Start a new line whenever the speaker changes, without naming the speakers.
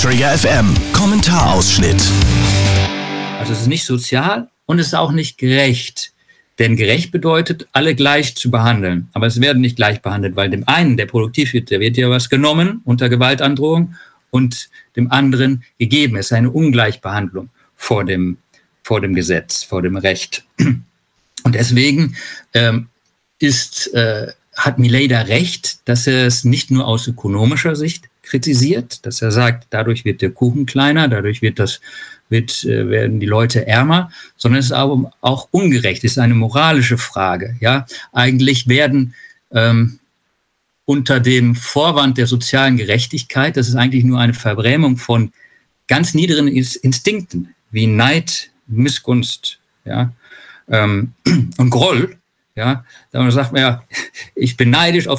Trigger FM Kommentarausschnitt.
Also es ist nicht sozial und es ist auch nicht gerecht. Denn gerecht bedeutet, alle gleich zu behandeln. Aber es werden nicht gleich behandelt, weil dem einen, der produktiv wird, der wird ja was genommen unter Gewaltandrohung und dem anderen gegeben. Es ist eine Ungleichbehandlung vor dem Gesetz, vor dem Recht. Und deswegen hat Milei da recht, dass er es nicht nur aus ökonomischer Sicht kritisiert, dass er sagt, dadurch wird der Kuchen kleiner, dadurch werden die Leute ärmer, sondern es ist auch ungerecht, es ist eine moralische Frage. Ja? Eigentlich werden unter dem Vorwand der sozialen Gerechtigkeit, das ist eigentlich nur eine Verbrämung von ganz niederen Instinkten, wie Neid, Missgunst, ja? Und Groll. Ja? Da sagt man ja, ich bin neidisch auf